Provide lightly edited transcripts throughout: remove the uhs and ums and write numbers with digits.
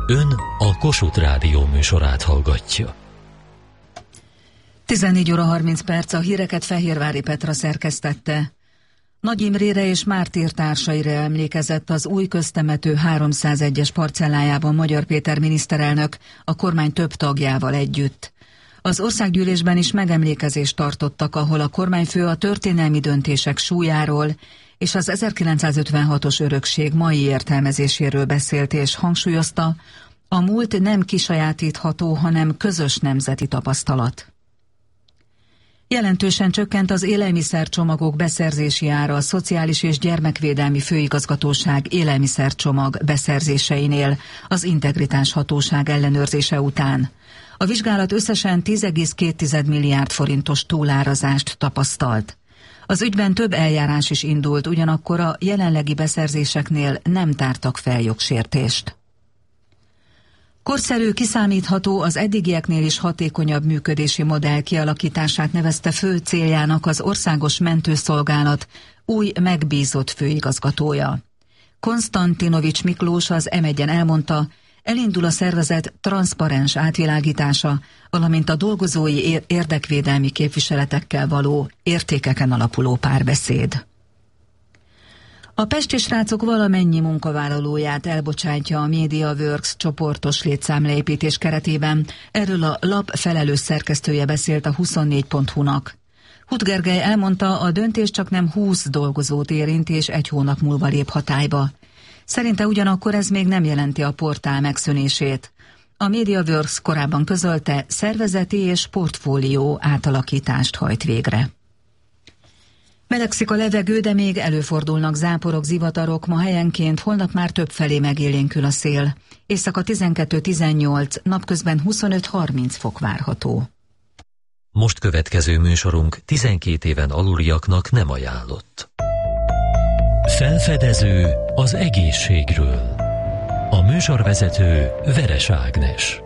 Ön a Kossuth Rádió műsorát hallgatja. 14 óra 30 perc, a híreket Fehérvári Petra szerkesztette. Nagy Imrére és mártír társaira emlékezett az új köztemető 301-es parcellájában Magyar Péter miniszterelnök a kormány több tagjával együtt. Az országgyűlésben is megemlékezést tartottak, ahol a kormányfő a történelmi döntések súlyáról és az 1956-os örökség mai értelmezéséről beszélt, és hangsúlyozta, a múlt nem kisajátítható, hanem közös nemzeti tapasztalat. Jelentősen csökkent az élelmiszercsomagok beszerzési ára a Szociális és Gyermekvédelmi Főigazgatóság élelmiszercsomag beszerzéseinél az Integritás Hatóság ellenőrzése után. A vizsgálat összesen 10,2 milliárd forintos túlárazást tapasztalt. Az ügyben több eljárás is indult, ugyanakkor a jelenlegi beszerzéseknél nem tártak fel jogsértést. Korszerű, kiszámítható, az eddigieknél is hatékonyabb működési modell kialakítását nevezte fő céljának az Országos Mentőszolgálat új megbízott főigazgatója. Konstantinovics Miklós az M1-en elmondta, elindul a szervezet transzparens átvilágítása, valamint a dolgozói érdekvédelmi képviseletekkel való értékeken alapuló párbeszéd. A pesti srácok valamennyi munkavállalóját elbocsátja a MediaWorks csoportos létszámleépítés keretében. Erről a lap felelős szerkesztője beszélt a 24.hu-nak. Huth Gergely elmondta, a döntés csak nem 20 dolgozót érint, és 1 hónap múlva lép hatályba. Szerinte ugyanakkor ez még nem jelenti a portál megszűnését. A MediaWorks korábban közölte, szervezeti és portfólió átalakítást hajt végre. Melegszik a levegő, de még előfordulnak záporok, zivatarok, ma helyenként, holnap már többfelé megélénkül a szél. Éjszaka 12-18, napközben 25-30 fok várható. Most következő műsorunk 12 éven aluliaknak nem ajánlott. Felfedező az egészségről. A műsorvezető Veres Ágnes.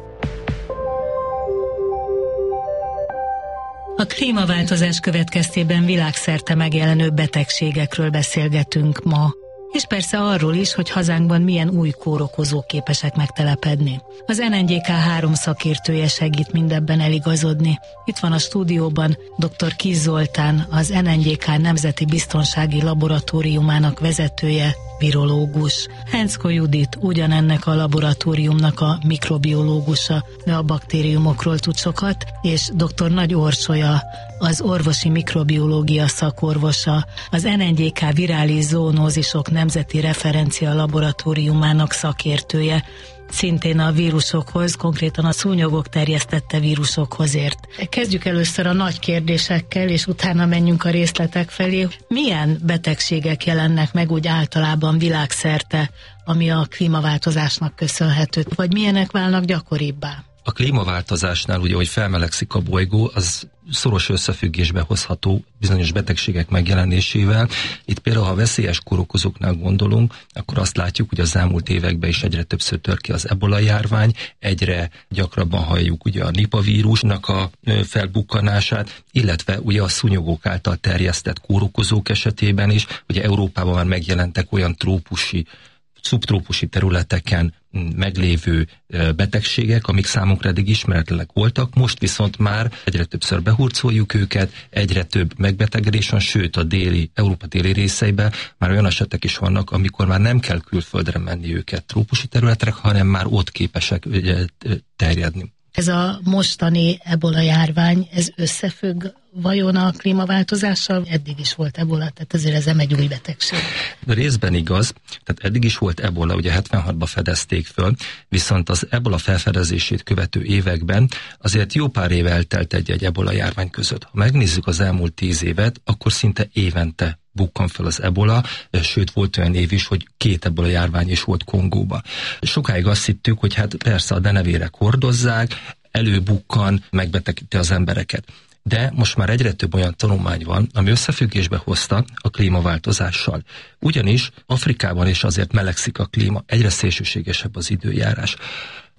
A klímaváltozás következtében világszerte megjelenő betegségekről beszélgetünk ma, és persze arról is, hogy hazánkban milyen új kórokozók képesek megtelepedni. Az NNGK 3 szakértője segít mindebben eligazodni. Itt van a stúdióban dr. Kiss Zoltán, az NNGK Nemzeti Biztonsági Laboratóriumának vezetője, virológus. Henczko Judit ugyanennek a laboratóriumnak a mikrobiológusa, de a baktériumokról tud sokat, és dr. Nagy Orsolya, az orvosi mikrobiológia szakorvosa, az NNGK Virális Zoonózisok Nemzeti Referencia Laboratóriumának szakértője, szintén a vírusokhoz, konkrétan a szúnyogok terjesztette vírusokhoz ért. Kezdjük először a nagy kérdésekkel, és utána menjünk a részletek felé. Milyen betegségek jelennek meg úgy általában világszerte, ami a klímaváltozásnak köszönhető, vagy milyenek válnak gyakoribbá? A klímaváltozásnál ugye, hogy felmelegszik a bolygó, az szoros összefüggésbe hozható bizonyos betegségek megjelenésével. Itt például, ha veszélyes kórokozóknál gondolunk, akkor azt látjuk, hogy az elmúlt években is egyre többször tör ki az ebola járvány, egyre gyakrabban halljuk ugye a Nipah vírusnak a felbukkanását, illetve ugye a szúnyogok által terjesztett kórokozók esetében is, ugye Európában már megjelentek olyan trópusi, szubtrópusi területeken meglévő betegségek, amik számunkra eddig ismeretlenek voltak, most viszont már egyre többször behurcoljuk őket, egyre több megbetegedés van, sőt a Európa déli részeiben már olyan esetek is vannak, amikor már nem kell külföldre menni őket trópusi területre, hanem már ott képesek terjedni. Ez a mostani ebola járvány, ez összefügg vajon a klímaváltozással? Eddig is volt ebola, tehát ezért ez nem egy új betegség. De részben igaz, tehát eddig is volt ebola, ugye 76-ban fedezték föl, viszont az ebola felfedezését követő években azért jó pár év eltelt egy ebola járvány között. Ha megnézzük az elmúlt 10 évet, akkor szinte évente bukkan fel az ebola, sőt volt olyan év is, hogy 2 ebola járvány is volt Kongóba. Sokáig azt hittük, hogy hát persze a denevérek hordozzák, előbukkan, megbetegíti az embereket. De most már egyre több olyan tanulmány van, ami összefüggésbe hozta a klímaváltozással. Ugyanis Afrikában is azért melegszik a klíma, egyre szélsőségesebb az időjárás.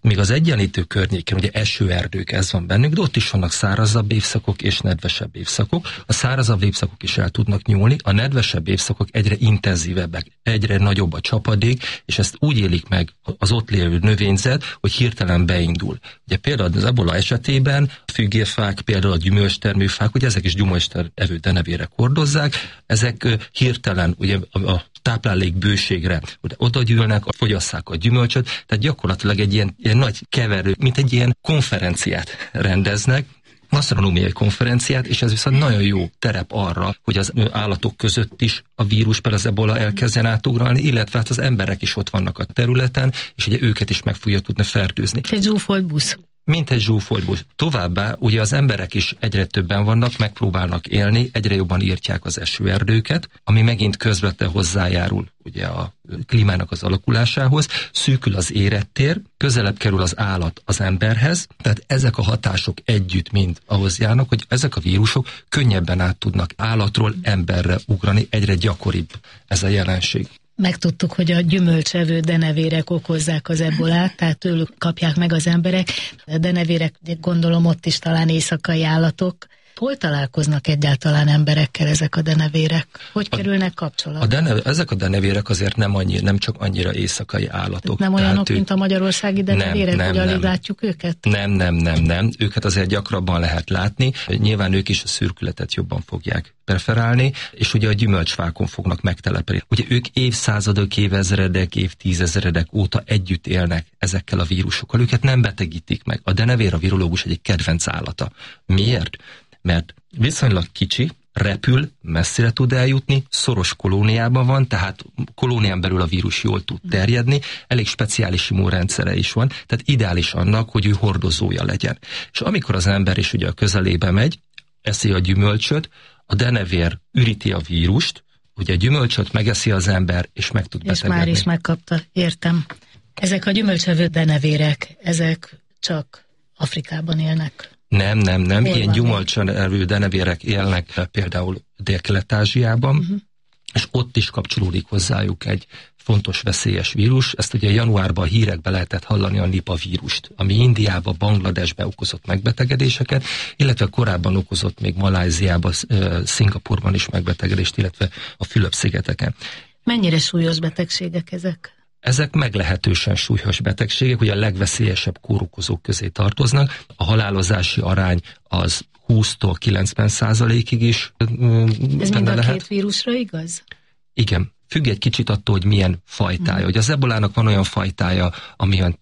még az Egyenlítő környéken, ugye esőerdők, ez van bennünk, de ott is vannak szárazabb évszakok és nedvesebb évszakok. A szárazabb évszakok is el tudnak nyúlni, a nedvesebb évszakok egyre intenzívebbek, egyre nagyobb a csapadék, és ezt úgy élik meg az ott lévő növényzet, hogy hirtelen beindul. Ugye például az ebola esetében a fügéfák, például a gyümölcstermőfák, ugye ezek is gyümölcstevő denevérek hordozzák, ezek hirtelen ugye a táplálék bőségre oda gyűlnek, fogyasszák a gyümölcsöt, tehát gyakorlatilag egy ilyen nagy keverő, mint egy ilyen konferenciát rendeznek, asztronómiai konferenciát, és ez viszont nagyon jó terep arra, hogy az állatok között is a vírus, például az ebola elkezdjen átugrálni, illetve hát az emberek is ott vannak a területen, és ugye őket is meg fogja tudni fertőzni. Egy zsúfolt busz. Mint egy zsúfolt busz. Továbbá ugye az emberek is egyre többen vannak, megpróbálnak élni, egyre jobban írtják az esőerdőket, ami megint közvetlen hozzájárul ugye a klímának az alakulásához, szűkül az érettér, közelebb kerül az állat az emberhez, tehát ezek a hatások együtt mind ahhoz járnak, hogy ezek a vírusok könnyebben át tudnak állatról emberre ugrani, egyre gyakoribb ez a jelenség. Megtudtuk, hogy a gyümölcsevő denevérek okozzák az ebolát, tehát tőlük kapják meg az emberek. A denevérek, gondolom ott is talán éjszakai állatok. Hol találkoznak egyáltalán emberekkel ezek a denevérek? Hogy kerülnek kapcsolatba? Ezek a denevérek azért nem csak annyira éjszakai állatok. Nem olyanok, mint a magyarországi denevérek, hogy alig látjuk őket? Nem. Őket azért gyakrabban lehet látni. Nyilván ők is a szürkületet jobban fogják preferálni, és ugye a gyümölcsfákon fognak megtelepedni. Ugye ők évszázadok, évezredek, évtízezredek óta együtt élnek ezekkel a vírusokkal. Őket nem betegítik meg. A denevér a virológus egyik kedvenc állata. Miért? Mert viszonylag kicsi, repül, messzire tud eljutni, szoros kolóniában van, tehát kolónián belül a vírus jól tud terjedni, elég speciális immunrendszere is van, tehát ideális annak, hogy ő hordozója legyen. És amikor az ember is ugye a közelébe megy, eszi a gyümölcsöt, a denevér üríti a vírust, ugye a gyümölcsöt megeszi az ember, és meg tud betegedni. És már is megkapta, értem. Ezek a gyümölcsevő denevérek, ezek csak Afrikában élnek? Nem. Ilyen gyümölcsevő denevérek élnek például Dél-Kelet-Ázsiában, és ott is kapcsolódik hozzájuk egy fontos veszélyes vírus. Ezt ugye januárban a hírekben lehetett hallani, a Nipah vírust, ami Indiában, Bangladesben okozott megbetegedéseket, illetve korábban okozott még Malajziában, Szingapurban is megbetegedést, illetve a Fülöp-szigeteken. Mennyire súlyos betegségek ezek? Ezek meglehetősen súlyos betegségek, ugye a legveszélyesebb kórokozók közé tartoznak. A halálozási arány az 20-tól 90%-ig is ez mind a lehet. Két vírusra igaz? Igen. Függ egy kicsit attól, hogy milyen fajtája. Ugye az ebolának van olyan fajtája, ami olyan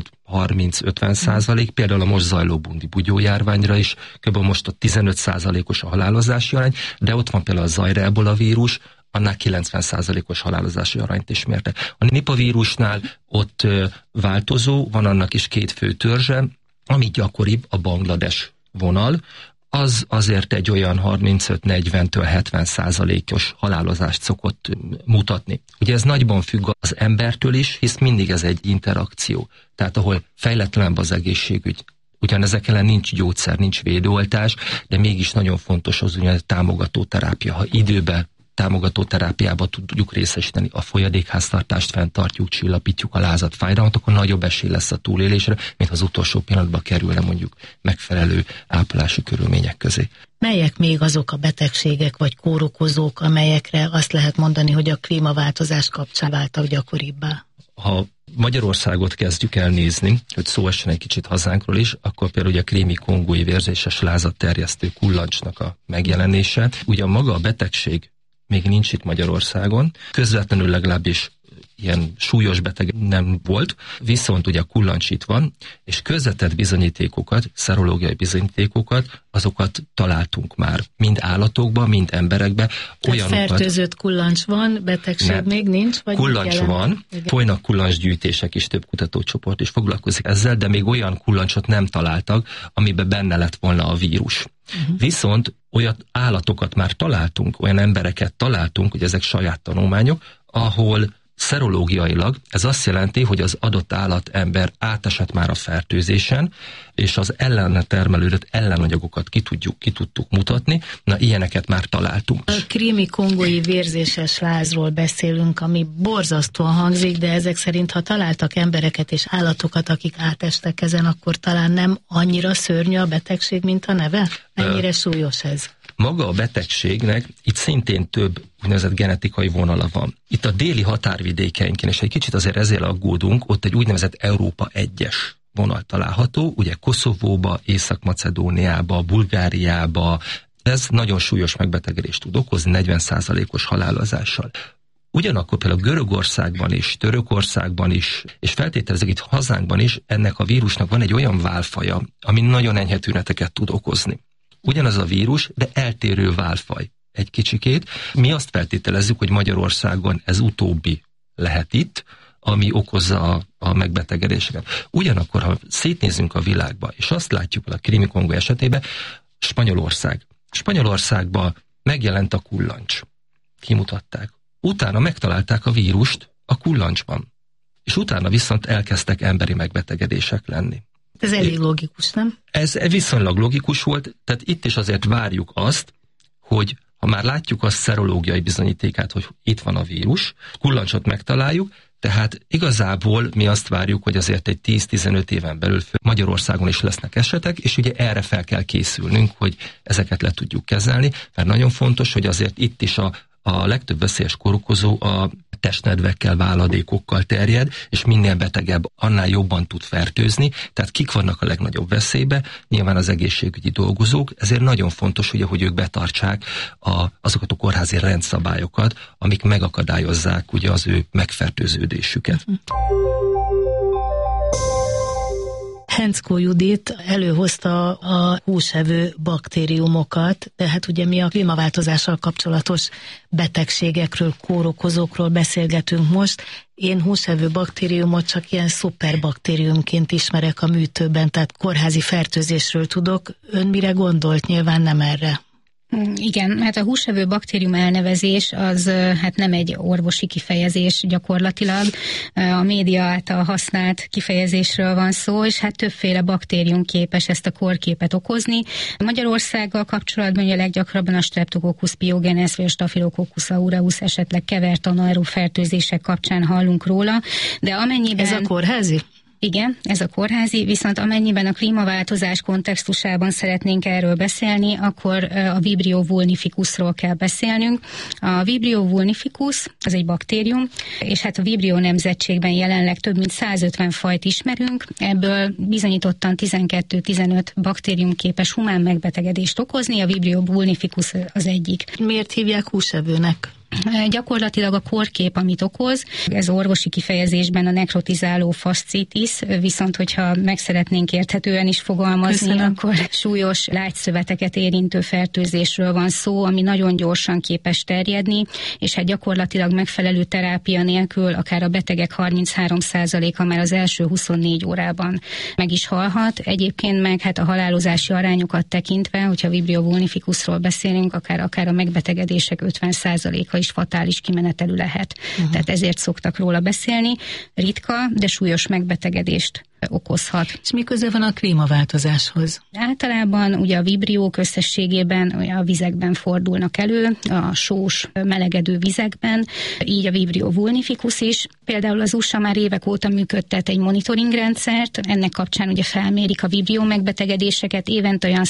15-30-50%, például a most zajló bundi bugyójárványra is, kb. Most a 15%-os a halálozási arány, de ott van például a Zaire ebola vírus, annál 90%-os halálozási arányt is mérte. A Nipah vírusnál ott változó, van annak is két fő törzse, ami gyakoribb a Banglades vonal, az azért egy olyan 35-40-től 70%-os halálozást szokott mutatni. Ugye ez nagyban függ az embertől is, hisz mindig ez egy interakció. Tehát ahol fejletlenebb az egészségügy, ugyanezek ellen nincs gyógyszer, nincs védőoltás, de mégis nagyon fontos az úgynevezett támogató terápia. Ha időben támogató terápiába tudjuk részesíteni, a folyadékháztartást fenntartjuk, csillapítjuk a lázat, fájdalmat, akkor nagyobb esély lesz a túlélésre, mint az utolsó pillanatban kerülne mondjuk megfelelő ápolási körülmények közé. Melyek még azok a betegségek vagy kórokozók, amelyekre azt lehet mondani, hogy a klímaváltozás kapcsán váltak gyakoribbá? Ha Magyarországot kezdjük el nézni, hogy szó essen egy kicsit hazánkról is, akkor például ugye a krémi-kongói vérzéses lázadterjesztő kullancsnak a megjelenése. Ugye maga a betegség még nincs itt Magyarországon, közvetlenül legalábbis ilyen súlyos beteg nem volt, viszont ugye a kullancs itt van, és közvetett bizonyítékokat, szerológiai bizonyítékokat, azokat találtunk már, mind állatokban, mind emberekben. Olyanokat, fertőzött kullancs van, betegség még nincs? Vagy kullancs van, folynak kullancsgyűjtések is, több kutatócsoport is foglalkozik ezzel, de még olyan kullancsot nem találtak, amiben benne lett volna a vírus. Viszont olyan állatokat már találtunk, olyan embereket találtunk, hogy ezek saját tanulmányok, ahol Szerológiailag ez azt jelenti, hogy az adott állatember átesett már a fertőzésen, és az ellene termelődött ellenanyagokat ki tudtuk mutatni. Na, ilyeneket már találtunk. A krími-kongói vérzéses lázról beszélünk, ami borzasztóan hangzik, de ezek szerint, ha találtak embereket és állatokat, akik átestek ezen, akkor talán nem annyira szörnyű a betegség, mint a neve? Mennyire súlyos ez? Maga a betegségnek itt szintén több úgynevezett genetikai vonala van. Itt a déli határvidékeinken, és egy kicsit azért ezért aggódunk, ott egy úgynevezett Európa 1-es vonal található, ugye Koszovóba, Észak-Macedóniába, Bulgáriába. Ez nagyon súlyos megbetegedést tud okozni, 40%-os halálozással. Ugyanakkor például Görögországban is, Törökországban is, és feltételezik itt hazánkban is, ennek a vírusnak van egy olyan válfaja, ami nagyon enyhe tüneteket tud okozni. Ugyanaz a vírus, de eltérő válfaj egy kicsikét. Mi azt feltételezzük, hogy Magyarországon ez utóbbi lehet itt, ami okozza a megbetegedéseket. Ugyanakkor, ha szétnézünk a világba, és azt látjuk a krími-kongó esetében, Spanyolországban megjelent a kullancs. Kimutatták. Utána megtalálták a vírust a kullancsban. És utána viszont elkezdtek emberi megbetegedések lenni. Ez elég logikus, nem? Ez viszonylag logikus volt, tehát itt is azért várjuk azt, hogy ha már látjuk a szerológiai bizonyítékát, hogy itt van a vírus, kullancsot megtaláljuk, tehát igazából mi azt várjuk, hogy azért egy 10-15 éven belül Magyarországon is lesznek esetek, és ugye erre fel kell készülnünk, hogy ezeket le tudjuk kezelni, mert nagyon fontos, hogy azért itt is a legtöbb veszélyes kórokozó a testnedvekkel, váladékokkal terjed, és minél betegebb, annál jobban tud fertőzni, tehát kik vannak a legnagyobb veszélybe, nyilván az egészségügyi dolgozók, ezért nagyon fontos, ugye, hogy ők betartsák azokat a kórházi rendszabályokat, amik megakadályozzák ugye az ő megfertőződésüket. Henczko Judit előhozta a húsevő baktériumokat, de hát ugye mi a klímaváltozással kapcsolatos betegségekről, kórokozókról beszélgetünk most. Én húsevő baktériumot csak ilyen szuperbaktériumként ismerek a műtőben, tehát kórházi fertőzésről tudok. Ön mire gondolt? Nyilván nem erre. Igen, hát a húsevő baktérium elnevezés az hát nem egy orvosi kifejezés gyakorlatilag. A média által használt kifejezésről van szó, és hát többféle baktérium képes ezt a kórképet okozni. Magyarországgal kapcsolatban ugye leggyakrabban a Streptococcus pyogenes vagy a Staphylococcus aureus, esetleg kevert anaerob fertőzések kapcsán hallunk róla, de amennyiben... Ez a kórházi? Igen, ez a kórházi, viszont amennyiben a klímaváltozás kontextusában szeretnénk erről beszélni, akkor a Vibrio vulnificusról kell beszélnünk. A Vibrio vulnificus az egy baktérium, és hát a Vibrio nemzetségben jelenleg több mint 150 fajt ismerünk, ebből bizonyítottan 12-15 baktérium képes humán megbetegedést okozni, a Vibrio vulnificus az egyik. Miért hívják húsevőnek? Gyakorlatilag a kórkép, amit okoz, ez orvosi kifejezésben a nekrotizáló fascitis, viszont hogyha meg szeretnénk érthetően is fogalmazni, Köszönöm. Akkor súlyos lágyszöveteket érintő fertőzésről van szó, ami nagyon gyorsan képes terjedni, és hát gyakorlatilag megfelelő terápia nélkül akár a betegek 33%-a már az első 24 órában meg is halhat. Egyébként meg hát a halálozási arányokat tekintve, hogyha Vibrio vulnificusról beszélünk, akár a megbetegedések 50%-a is fatális kimenetelű lehet. Tehát ezért szoktak róla beszélni. Ritka, de súlyos megbetegedést okozhat. És mi köze van a klímaváltozáshoz? Általában ugye a vibriók összességében a vizekben fordulnak elő, a sós, melegedő vizekben, így a Vibrio vulnificus is. Például az USA már évek óta működtet egy monitoringrendszert, ennek kapcsán ugye felmérik a vibrió megbetegedéseket, évente olyan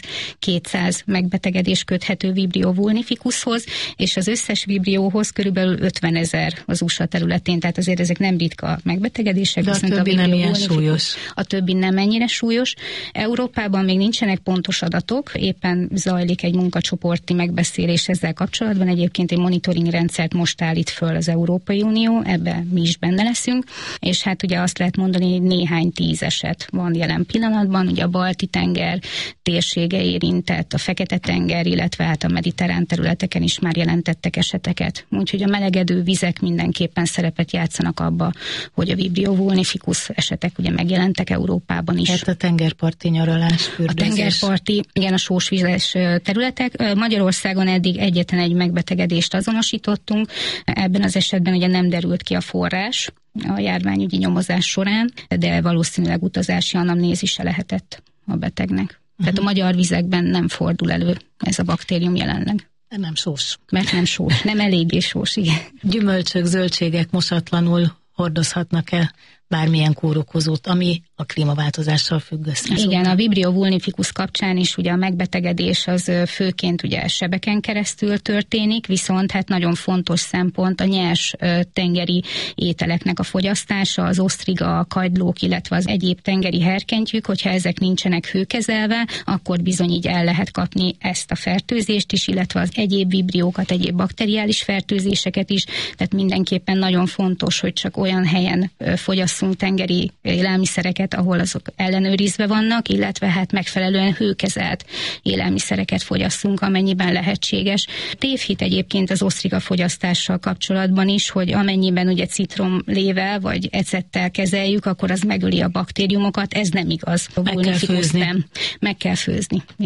100-200 megbetegedés köthető Vibrio vulnificushoz, és az összes vibrióhoz körülbelül 50 000 az USA területén, tehát azért ezek nem ritka megbetegedések. De a többi nem ilyen súlyos. A többi nem ennyire súlyos. Európában még nincsenek pontos adatok, éppen zajlik egy munkacsoporti megbeszélés ezzel kapcsolatban. Egyébként egy monitoring rendszert most állít föl az Európai Unió, ebbe mi is benne leszünk, és hát ugye azt lehet mondani, hogy néhány 10 eset van jelen pillanatban, ugye a Balti-tenger térsége érintett, a Fekete-tenger, illetve hát a mediterrán területeken is már jelentettek eseteket. Úgyhogy a melegedő vizek mindenképpen szerepet játszanak abba, hogy a Vibrio vulnificus esetek ugye megjelentek Európában is. Tehát a tengerparti nyaralás, fürdőzés. A tengerparti, igen, a sósvizes területek. Magyarországon eddig egyetlen egy megbetegedést azonosítottunk. Ebben az esetben ugye nem derült ki a forrás a járványügyi nyomozás során, de valószínűleg utazási anamnézise lehetett a betegnek. Tehát a magyar vizekben nem fordul elő ez a baktérium jelenleg. Nem sós. Mert nem sós, nem eléggé sós, igen. Gyümölcsök, zöldségek mosatlanul hordozhatnak-e bármilyen kórokozót, ami a klímaváltozással függ össze? Igen, a Vibrio vulnificus kapcsán is ugye a megbetegedés az főként ugye sebeken keresztül történik, viszont hát nagyon fontos szempont a nyers tengeri ételeknek a fogyasztása, az osztriga, a kagylók, illetve az egyéb tengeri herkentyűk, hogyha ezek nincsenek hőkezelve, akkor bizony így el lehet kapni ezt a fertőzést is, illetve az egyéb vibriókat, egyéb bakteriális fertőzéseket is, tehát mindenképpen nagyon fontos, hogy csak olyan helyen fogyasszunk tengeri élelmiszereket, ahol azok ellenőrizve vannak, illetve hát megfelelően hőkezelt élelmiszereket fogyasszunk, amennyiben lehetséges. Tévhit egyébként az osztriga fogyasztással kapcsolatban is, hogy amennyiben ugye citromlével vagy ecettel kezeljük, akkor az megöli a baktériumokat, ez nem igaz. Meg kell főzni. Meg kell főzni.